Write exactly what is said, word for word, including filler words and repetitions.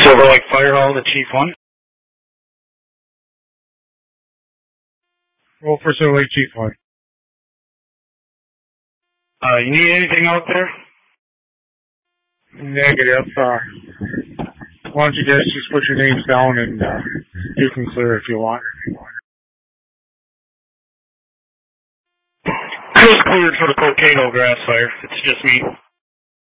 Silver Lake Fire Hall to Chief one. Roll for Silver Lake Chief one. Uh, you need anything out there? Negative. Uh, why don't you guys just put your names down and uh, you can clear if you want. I was cleared for the Cocaine Grass Fire. It's just me.